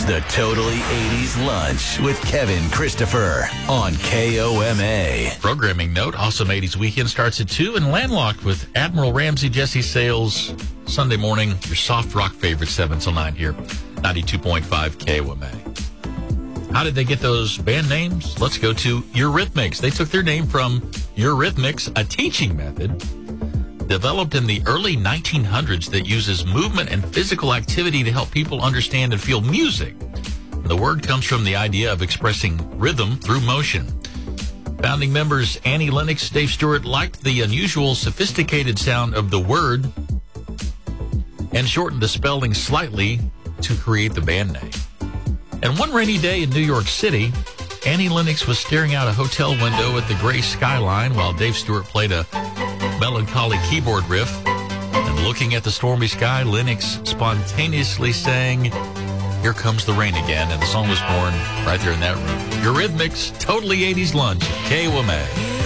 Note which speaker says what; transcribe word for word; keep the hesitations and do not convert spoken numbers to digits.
Speaker 1: the Totally eighties Lunch with Kevin Christopher on K O M A.
Speaker 2: Programming note, Awesome eighties Weekend starts at two and Landlocked with Admiral Ramsey, Jesse Sales, Sunday morning, your soft rock favorite, seven till nine here, ninety-two point five K O M A. How did they get those band names? Let's go to Eurythmics. They took their name from Eurythmics, a teaching method developed in the early nineteen hundreds that uses movement and physical activity to help people understand and feel music. The word comes from the idea of expressing rhythm through motion. Founding members Annie Lennox, Dave Stewart liked the unusual, sophisticated sound of the word and shortened the spelling slightly to create the band name. And one rainy day in New York City, Annie Lennox was staring out a hotel window at the gray skyline while Dave Stewart played a melancholy keyboard riff. And looking at the stormy sky, Lennox spontaneously sang, "Here Comes the Rain Again," and the song was born right there in that room. Eurythmics, Totally eighties Lunch, K O M A.